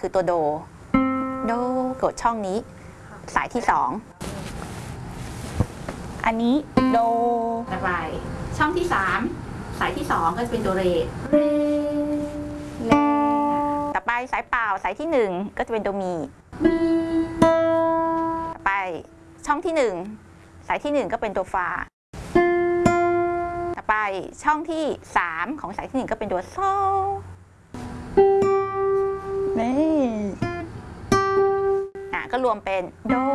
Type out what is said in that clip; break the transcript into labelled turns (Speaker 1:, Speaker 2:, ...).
Speaker 1: คือตัวโดกดช่องนี้สายที่2อันนี้โดต่อไปช่องที่3สายที่2ก็จะเป็นตัวเรต่อไปสายเปล่าสายที่1ก็จะเป็นตัวมีต่อไปช่องที่1สายที่1ก็เป็นตัวฟาต่อไปช่องที่3ของสายที่1ก็เป็นตัวโซนี่ก็รวมเป็นโด